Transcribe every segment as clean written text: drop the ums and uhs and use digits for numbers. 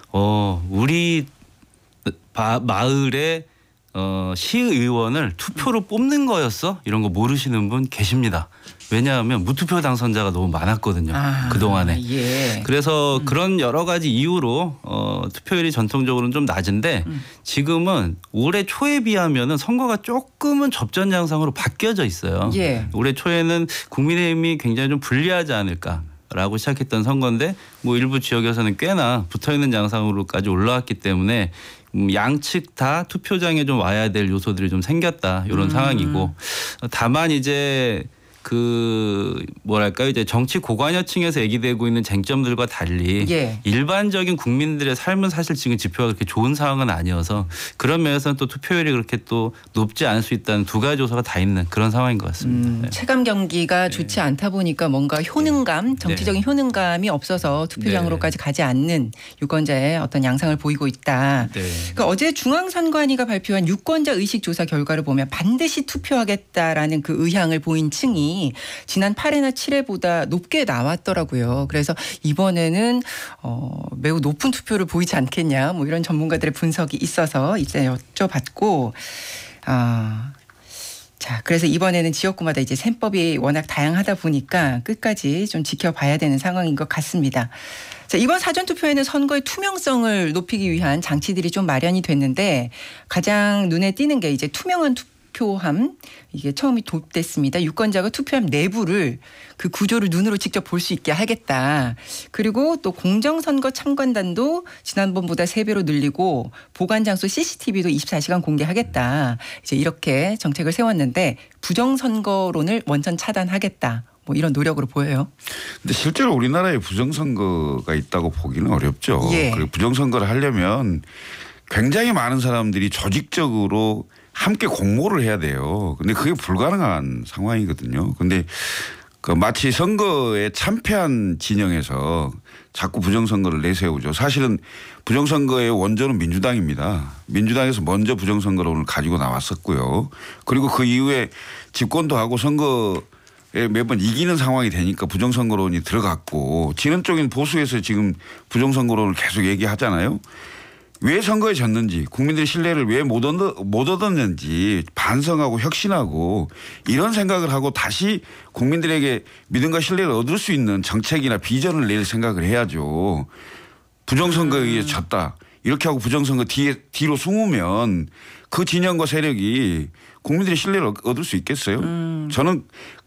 우리 마을의 시의원을 투표로 뽑는 거였어? 이런 거 모르시는 분 계십니다. 왜냐하면 무투표 당선자가 너무 많았거든요. 그동안에. 예. 그래서 그런 여러 가지 이유로 투표율이 전통적으로는 좀 낮은데 지금은 올해 초에 비하면 선거가 조금은 접전양상으로 바뀌어져 있어요. 예. 올해 초에는 국민의힘이 굉장히 좀 불리하지 않을까라고 시작했던 선거인데 뭐 일부 지역에서는 꽤나 붙어있는 양상으로까지 올라왔기 때문에 양측 다 투표장에 좀 와야 될 요소들이 좀 생겼다 이런 상황이고 다만 이제 뭐랄까요 이제 정치 고관여층에서 얘기되고 있는 쟁점들과 달리 예. 일반적인 국민들의 삶은 사실 지금 지표가 그렇게 좋은 상황은 아니어서 그런 면에서는 또 투표율이 그렇게 또 높지 않을 수 있다는 두 가지 요소가 다 있는 그런 상황인 것 같습니다. 네. 체감 경기가 좋지 않다 보니까 뭔가 효능감, 정치적인 효능감이 없어서 투표장으로까지 가지 않는 유권자의 어떤 양상을 보이고 있다. 네. 그러니까 어제 중앙선관위가 발표한 유권자 의식 조사 결과를 보면 반드시 투표하겠다라는 그 의향을 보인 층이 지난 8회나 7회보다 높게 나왔더라고요. 그래서 이번에는 매우 높은 투표를 보이지 않겠냐 뭐 이런 전문가들의 분석이 있어서 이제 여쭤봤고 자, 그래서 이번에는 지역구마다 이제 셈법이 워낙 다양하다 보니까 끝까지 좀 지켜봐야 되는 상황인 것 같습니다. 자, 이번 사전투표에는 선거의 투명성을 높이기 위한 장치들이 좀 마련이 됐는데 가장 눈에 띄는 게 이제 투명한 투표함 이게 처음이 도입됐습니다. 유권자가 투표함 내부를 그 구조를 눈으로 직접 볼 수 있게 하겠다. 그리고 또 공정선거 참관단도 지난번보다 3배로 늘리고 보관 장소 CCTV도 24시간 공개하겠다. 이제 이렇게 정책을 세웠는데 부정선거론을 원천 차단하겠다. 뭐 이런 노력으로 보여요. 근데 실제로 우리나라에 부정선거가 있다고 보기는 어렵죠. 예. 그리고 부정선거를 하려면 굉장히 많은 사람들이 조직적으로 함께 공모를 해야 돼요. 근데 그게 불가능한 상황이거든요. 근데 마치 선거에 참패한 진영에서 자꾸 부정선거를 내세우죠. 사실은 부정선거의 원조는 민주당입니다. 민주당에서 먼저 부정선거론을 가지고 나왔었고요. 그리고 그 이후에 집권도 하고 선거에 매번 이기는 상황이 되니까 부정선거론이 들어갔고 지는 쪽인 보수에서 지금 부정선거론을 계속 얘기하잖아요. 왜 선거에 졌는지 국민들의 신뢰를 왜 못 얻었는지 반성하고 혁신하고 이런 생각을 하고 다시 국민들에게 믿음과 신뢰를 얻을 수 있는 정책이나 비전을 낼 생각을 해야죠. 부정선거에 의해 졌다. 이렇게 하고 부정선거 뒤로 숨으면 그 진영과 세력이 국민들의 신뢰를 얻을 수 있겠어요? 저는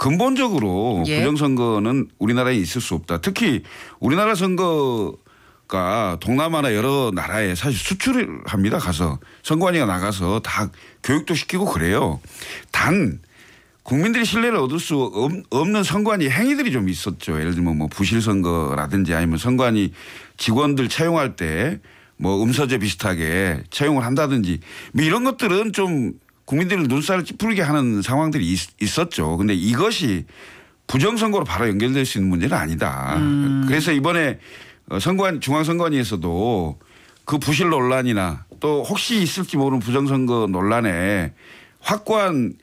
근본적으로 예. 부정선거는 우리나라에 있을 수 없다. 특히 우리나라 선거 동남아나 여러 나라에 사실 수출을 합니다. 가서 선관위가 나가서 다 교육도 시키고 그래요. 단 국민들이 신뢰를 얻을 수 없는 선관위 행위들이 좀 있었죠. 예를 들면 뭐 부실선거라든지 아니면 선관위 직원들 채용할 때 뭐 음서제 비슷하게 채용을 한다든지 뭐 이런 것들은 좀 국민들을 눈살을 찌푸리게 하는 상황들이 있었죠. 근데 이것이 부정선거로 바로 연결될 수 있는 문제는 아니다. 그래서 이번에 중앙선관위에서도 그 부실 논란이나 또 혹시 있을지 모르는 부정선거 논란에 확고한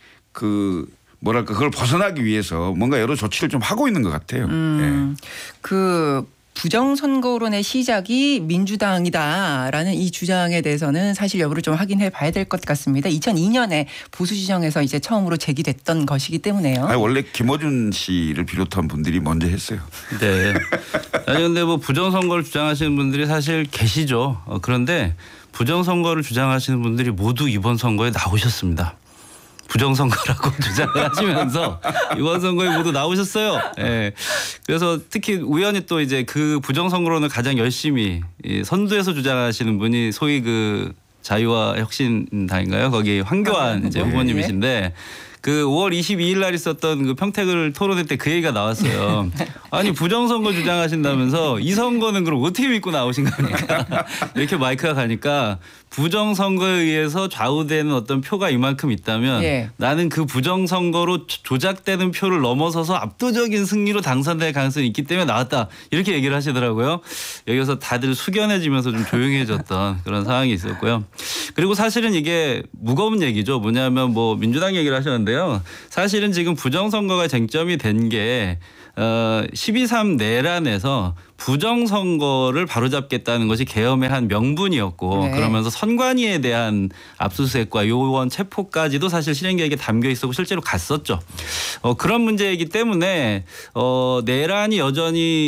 그걸 벗어나기 위해서 뭔가 여러 조치를 좀 하고 있는 것 같아요. 네. 그 부정선거론의 시작이 민주당이다라는 이 주장에 대해서는 사실 여부를 좀 확인해 봐야 될 것 같습니다. 2002년에 보수지정에서 이제 처음으로 제기됐던 것이기 때문에요. 아니, 원래 김어준 씨를 비롯한 분들이 먼저 했어요. 네. 아니 근데 뭐 부정선거를 주장하시는 분들이 사실 계시죠. 그런데 부정선거를 주장하시는 분들이 모두 이번 선거에 나오셨습니다. 부정선거라고 주장을 하시면서 이번 선거에 모두 나오셨어요. 예. 그래서 특히 우연히 또 이제 그 부정선거론을 가장 열심히 선두에서 주장하시는 분이 소위 그 자유와 혁신당인가요? 거기 황교안 이제 후보님이신데 그 5월 22일 날 있었던 그 평택을 토론회 때 그 얘기가 나왔어요. 아니 부정선거 주장하신다면서 이 선거는 그럼 어떻게 믿고 나오신 겁니까? 이렇게 마이크가 가니까 부정선거에 의해서 좌우되는 어떤 표가 이만큼 있다면 예. 나는 그 부정선거로 조작되는 표를 넘어서서 압도적인 승리로 당선될 가능성이 있기 때문에 나왔다. 이렇게 얘기를 하시더라고요. 여기서 다들 숙연해지면서 좀 조용해졌던 그런 상황이 있었고요. 그리고 사실은 이게 무거운 얘기죠. 뭐냐면 뭐 민주당 얘기를 하셨는데요. 사실은 지금 부정선거가 쟁점이 된 게 12.3 내란에서 부정선거를 바로잡겠다는 것이 계엄의 한 명분이었고 네. 그러면서 선관위에 대한 압수수색과 요원 체포까지도 사실 실행 계획에 담겨 있었고 실제로 갔었죠. 그런 문제이기 때문에 내란이 여전히